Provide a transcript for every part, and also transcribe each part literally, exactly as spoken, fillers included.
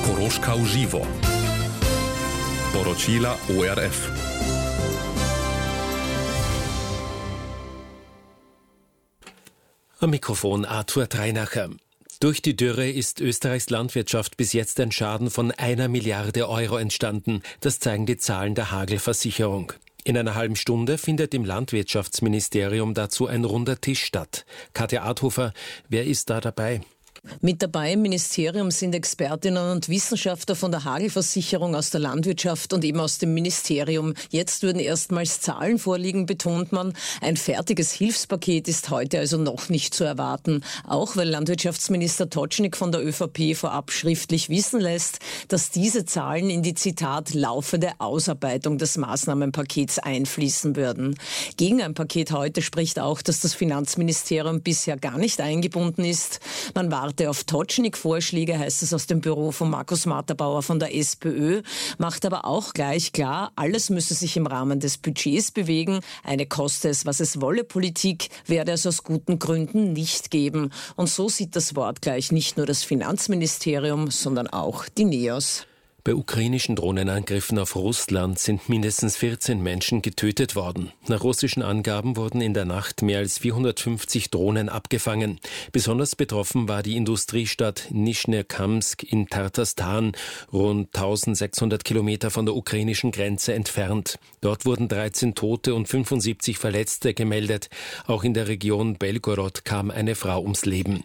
Koroška v živo. Poročila O R F. Am Mikrofon Arthur Dreinacher. Durch die Dürre ist Österreichs Landwirtschaft bis jetzt ein Schaden von einer Milliarde Euro entstanden. Das zeigen die Zahlen der Hagelversicherung. In einer halben Stunde findet im Landwirtschaftsministerium dazu ein runder Tisch statt. Katja Adhofer, wer ist da dabei? Mit dabei im Ministerium sind Expertinnen und Wissenschaftler von der Hagelversicherung aus der Landwirtschaft und eben aus dem Ministerium. Jetzt würden erstmals Zahlen vorliegen, betont man. Ein fertiges Hilfspaket ist heute also noch nicht zu erwarten. Auch weil Landwirtschaftsminister Totschnig von der ÖVP vorab schriftlich wissen lässt, dass diese Zahlen in die, Zitat, laufende Ausarbeitung des Maßnahmenpakets einfließen würden. Gegen ein Paket heute spricht auch, dass das Finanzministerium bisher gar nicht eingebunden ist. Man warte auf Totschnig-Vorschläge, heißt es aus dem Büro von Markus Matterbauer von der SPÖ, macht aber auch gleich klar, alles müsse sich im Rahmen des Budgets bewegen. Eine koste es, was es wolle Politik werde es aus guten Gründen nicht geben. Und so sieht das Wort gleich nicht nur das Finanzministerium, sondern auch die NEOS. Bei ukrainischen Drohnenangriffen auf Russland sind mindestens vierzehn Menschen getötet worden. Nach russischen Angaben wurden in der Nacht mehr als vierhundertfünfzig Drohnen abgefangen. Besonders betroffen war die Industriestadt Nischnekamsk in Tatarstan, rund eintausendsechshundert Kilometer von der ukrainischen Grenze entfernt. Dort wurden dreizehn Tote und fünfundsiebzig Verletzte gemeldet. Auch in der Region Belgorod kam eine Frau ums Leben.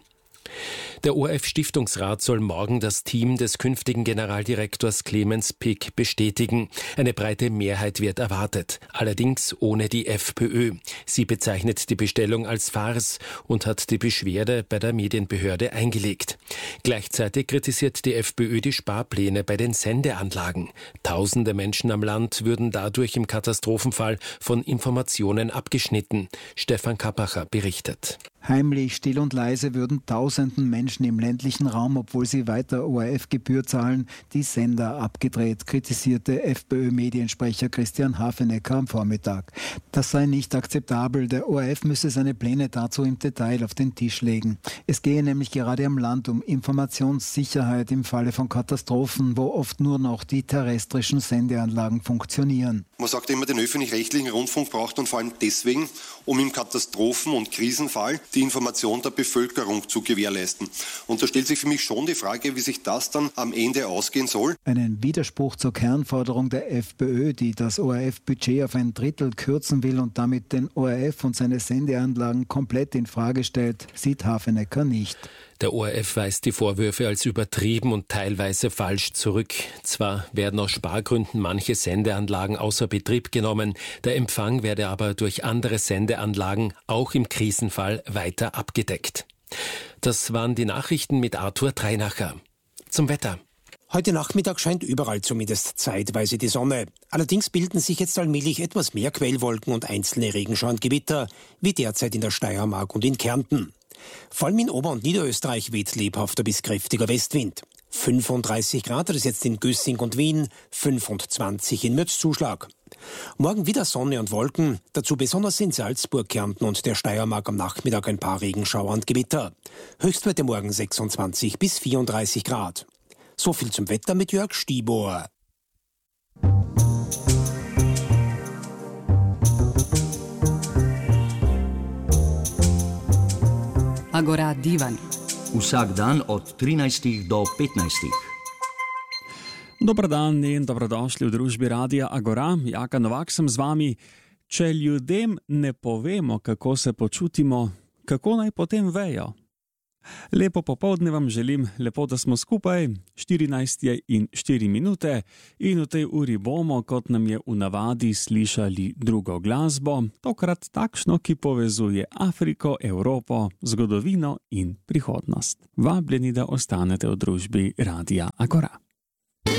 Der O R F-Stiftungsrat soll morgen das Team des künftigen Generaldirektors Clemens Pick bestätigen. Eine breite Mehrheit wird erwartet, allerdings ohne die FPÖ. Sie bezeichnet die Bestellung als Farce und hat die Beschwerde bei der Medienbehörde eingelegt. Gleichzeitig kritisiert die FPÖ die Sparpläne bei den Sendeanlagen. Tausende Menschen am Land würden dadurch im Katastrophenfall von Informationen abgeschnitten. Stefan Kappacher berichtet. Heimlich, still und leise würden tausenden Menschen im ländlichen Raum, obwohl sie weiter O R F-Gebühr zahlen, die Sender abgedreht, kritisierte FPÖ-Mediensprecher Christian Hafenecker am Vormittag. Das sei nicht akzeptabel. Der O R F müsse seine Pläne dazu im Detail auf den Tisch legen. Es gehe nämlich gerade am Land um Informationssicherheit im Falle von Katastrophen, wo oft nur noch die terrestrischen Sendeanlagen funktionieren. Man sagt immer, den öffentlich-rechtlichen Rundfunk braucht man vor allem deswegen, um im Katastrophen- und Krisenfall die Information der Bevölkerung zu gewährleisten. Und da stellt sich für mich schon die Frage, wie sich das dann am Ende ausgehen soll. Einen Widerspruch zur Kernforderung der FPÖ, die das O R F-Budget auf ein Drittel kürzen will und damit den O R F und seine Sendeanlagen komplett in Frage stellt, sieht Hafenecker nicht. Der O R F weist die Vorwürfe als übertrieben und teilweise falsch zurück. Zwar werden aus Spargründen manche Sendeanlagen außer Betrieb genommen, der Empfang werde aber durch andere Sendeanlagen auch im Krisenfall weiter abgedeckt. Das waren die Nachrichten mit Arthur Dreinacher. Zum Wetter. Heute Nachmittag scheint überall zumindest zeitweise die Sonne. Allerdings bilden sich jetzt allmählich etwas mehr Quellwolken und einzelne Regenschauengewitter, wie derzeit in der Steiermark und in Kärnten. Vor allem in Ober- und Niederösterreich weht lebhafter bis kräftiger Westwind. fünfunddreißig Grad hat es jetzt in Güssing und Wien, fünfundzwanzig in Mürzzuschlag. Morgen wieder Sonne und Wolken, dazu besonders in Salzburg, Kärnten und der Steiermark am Nachmittag ein paar Regenschauer und Gewitter. Höchstwerte morgen sechsundzwanzig bis vierunddreißig Grad. So viel zum Wetter mit Jörg Stibor. Agora Divan. Vsak dan od trinajstih do petnajstih. Dobar dan in dobrodošli v družbi Radia Agora. Jaka Novak sem z vami. Če ljudem ne povemo, kako se počutimo, kako naj potem vejo? Lepo popoldne vam želim, lepo, da smo skupaj, štirinajst je in štiri minute in v tej uri bomo, kot nam je v navadi, slišali drugo glasbo, tokrat takšno, ki povezuje Afriko, Evropo, zgodovino in prihodnost. Vabljeni, da ostanete v družbi Radia Agora.